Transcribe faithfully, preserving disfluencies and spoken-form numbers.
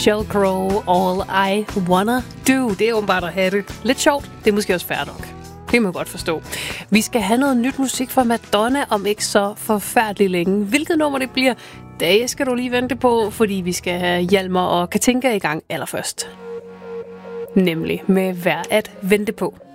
Sheryl Crow, All I Wanna Do. Det er åbenbart at have det lidt sjovt. Det er måske også fair nok. Det må jeg godt forstå. Vi skal have noget nyt musik fra Madonna om ikke så forfærdeligt længe. Hvilket nummer det bliver, det skal du lige vente på, fordi vi skal have Hjalmar og Katinka i gang allerførst. Nemlig med Værd at vente på.